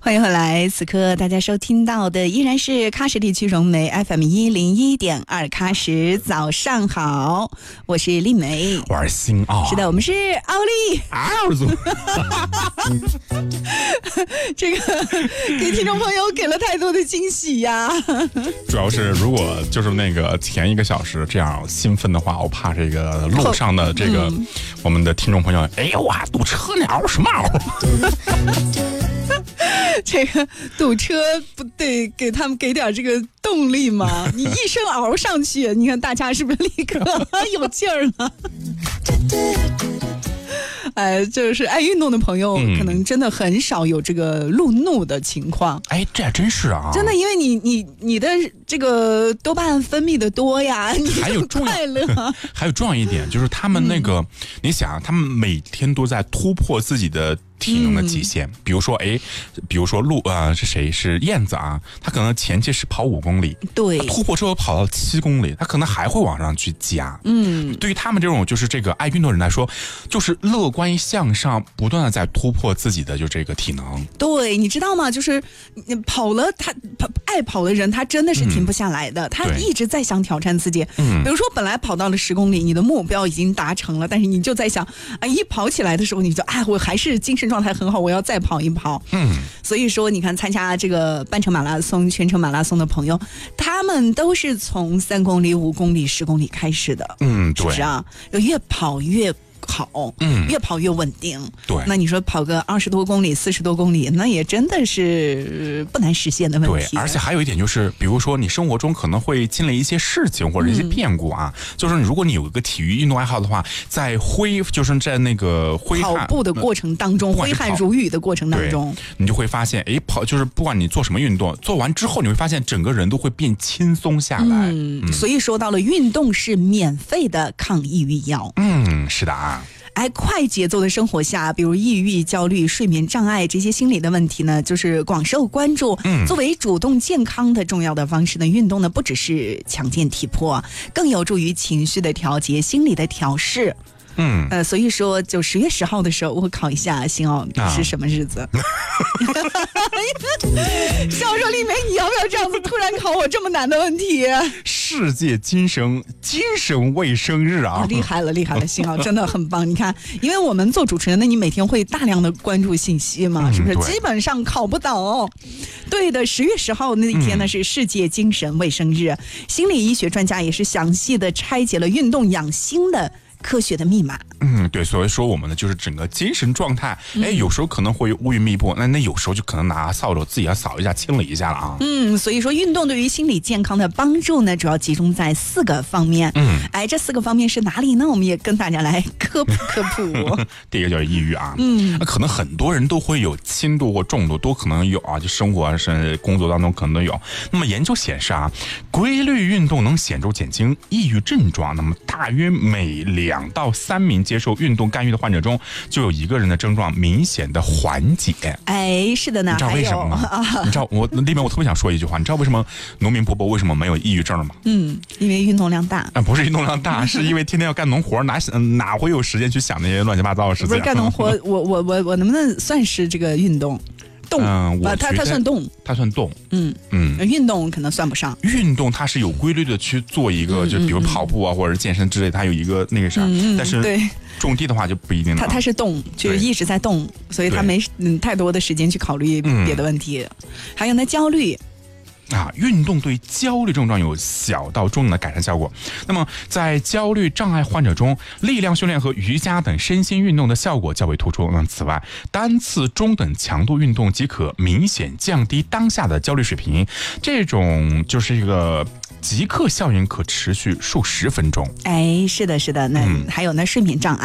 欢迎回来，此刻大家收听到的依然是喀什地区融媒 FM101.2喀什，早上好，我是丽梅， 我是新奥， 是的，我们是奥利二组。 这个给听众朋友给了太多的惊喜呀。 主要是如果就是那个前1个小时这样兴奋的话，我怕这个路上的这个我们的听众朋友，哎呦哇，堵车鸟什么这个堵车不得给他们给点这个动力吗？你一声嗷上去，你看大家是不是立刻有劲儿了？就是爱运动的朋友，可能真的很少有这个路怒的情况。 哎，这还真是啊！ 真的，因为你的这个多巴胺分泌的多呀，你就快乐。 还有重要一点就是他们那个，你想，他们每天都在突破自己的体能的极限，比如说是谁？是燕子啊，他可能前期是跑5公里， 对， 突破之后跑到7公里，他可能还会往上去加。对于他们这种就是这个爱运动人来说，就是乐观向上，不断的在突破自己的就这个体能。 对，你知道吗？就是跑了，爱跑的人，他真的是停不下来的，他一直在想挑战自己。比如说本来跑到了10公里，你的目标已经达成了，但是你就在想啊，一跑起来的时候，你就我还是精神状态很好，我要再跑一跑。所以说你看参加这个半程马拉松、全程马拉松的朋友，他们都是从3公里、5公里、10公里开始的。 对， 是不是啊？越跑越好，越跑越稳定。对，那你说跑个20多公里、40多公里，那也真的是不难实现的问题。 对，而且还有一点就是，比如说你生活中可能会经历一些事情或者一些变故啊，就是如果你有一个体育运动爱好的话，在那个跑步的过程当中，挥汗如雨的过程当中， 你就会发现，就是不管你做什么运动，做完之后你会发现整个人都会变轻松下来。 所以说到了运动是免费的抗抑郁药。 是的啊。 快节奏的生活下，比如抑郁、焦虑、睡眠障碍这些心理的问题呢，就是广受关注。作为主动健康的重要的方式呢，运动呢不只是强健体魄，更有助于情绪的调节、心理的调试。所以说就10月10号的时候，我考一下新奥是什么日子。笑说丽梅，你要不要这样子突然考我这么难的问题？ 世界精神卫生日啊！ 厉害了，新奥真的很棒。你看，因为我们做主持人的，你每天会大量的关注信息嘛，是不是？基本上考不倒。对的，10月10号那一天呢是世界精神卫生日，心理医学专家也是详细的拆解了运动养心的科学的密码。 对，所以说我们呢就是整个精神状态，有时候可能会乌云密布，那有时候就可能拿扫帚自己要扫一下、清理一下了啊。 所以说运动对于心理健康的帮助呢，主要集中在4个方面。这4个方面是哪里呢？我们也跟大家来科普。 第一个就是抑郁啊，可能很多人都会有轻度或重度，都可能有啊，就生活甚至工作当中可能都有。那么研究显示啊，规律运动能显著减轻抑郁症状。那么大约每2到3名接受运动干预的患者中，就有1个人的症状明显的缓解。 是的呢。 你知道为什么吗？你知道里面我特别想说一句话，你知道为什么农民伯伯为什么没有抑郁症吗？ 因为运动量大。 不是运动量大，是因为天天要干农活，哪会有时间去想那些乱七八糟的事情？ 不是干农活，我能不能算是这个运动？它算动， 它算动。 运动可能算不上。 运动它是有规律的去做一个，就比如跑步啊，或者健身之类，它有一个那个啥。但是种地的话就不一定了。它是动，就是一直在动，所以它没太多的时间去考虑别的问题。还有呢，焦虑。 运动对焦虑症状有小到中等的改善效果。那么在焦虑障碍患者中，力量训练和瑜伽等身心运动的效果较为突出。此外，单次中等强度运动即可明显降低当下的焦虑水平。这种就是一个即刻效应，可持续数10分钟。 是的。那还有呢，睡眠障碍。